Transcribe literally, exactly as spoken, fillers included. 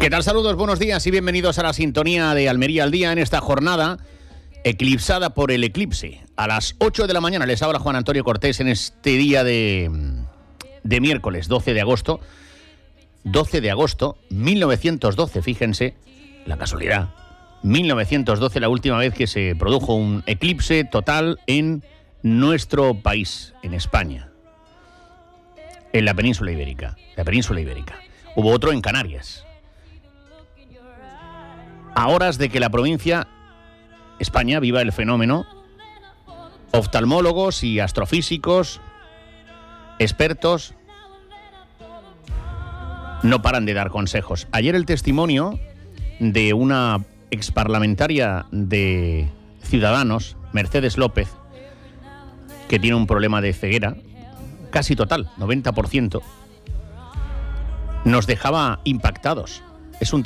¿Qué tal? Saludos, buenos días y bienvenidos a la sintonía de Almería al Día en esta jornada eclipsada por el eclipse. A las ocho de la mañana les habla Juan Antonio Cortés en este día de, de miércoles doce de agosto. doce de agosto, mil novecientos doce, fíjense, la casualidad. mil novecientos doce, la última vez que se produjo un eclipse total en nuestro país, en España, en la península ibérica. La península ibérica. Hubo otro en Canarias. A horas de que la provincia, España, viva el fenómeno, oftalmólogos y astrofísicos, expertos, no paran de dar consejos. Ayer el testimonio de una exparlamentaria de Ciudadanos, Mercedes López, que tiene un problema de ceguera casi total, noventa por ciento, nos dejaba impactados. Es un